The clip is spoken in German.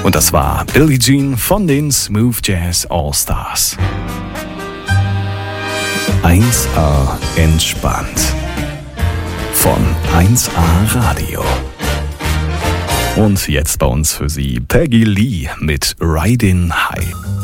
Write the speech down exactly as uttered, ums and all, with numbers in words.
Und das war Billie Jean von den Smooth Jazz All-Stars. eins A entspannt. Von eins A Radio. Und jetzt bei uns für Sie Peggy Lee mit Riding High.